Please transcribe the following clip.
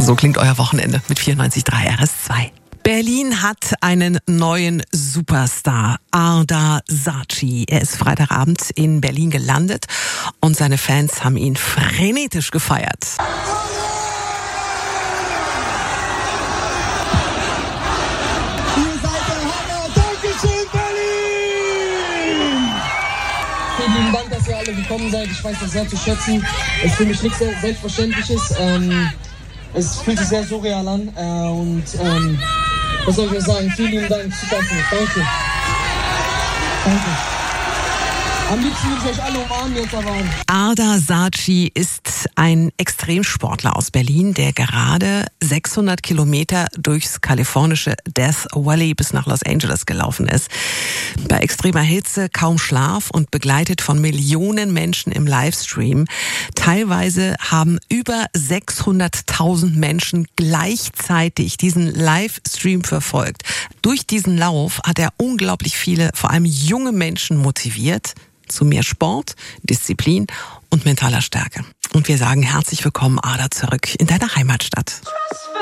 So klingt euer Wochenende mit 94.3 RS2. Berlin hat einen neuen Superstar, Arda Saatchi. Er ist Freitagabend in Berlin gelandet und seine Fans haben ihn frenetisch gefeiert. Ihr seid der Hammer! Dankeschön, Berlin! Vielen lieben Dank, dass ihr alle gekommen seid. Ich weiß das sehr zu schätzen. Es ist für mich nichts Selbstverständliches. Es fühlt sich sehr surreal an. Was soll ich euch sagen? Vielen lieben Dank. Super cool. Danke. Danke. Am liebsten würde ich euch alle umarmen jetzt, aber... Arda Saatchi ist ein Extremsportler aus Berlin, der gerade 600 Kilometer durchs kalifornische Death Valley bis nach Los Angeles gelaufen ist. Bei extremer Hitze, kaum Schlaf und begleitet von Millionen Menschen im Livestream. Teilweise haben über 600.000 Menschen gleichzeitig diesen Livestream verfolgt. Durch diesen Lauf hat er unglaublich viele, vor allem junge Menschen motiviert zu mehr Sport, Disziplin und mentaler Stärke. Und wir sagen herzlich willkommen, Arda, zurück in deiner Heimatstadt.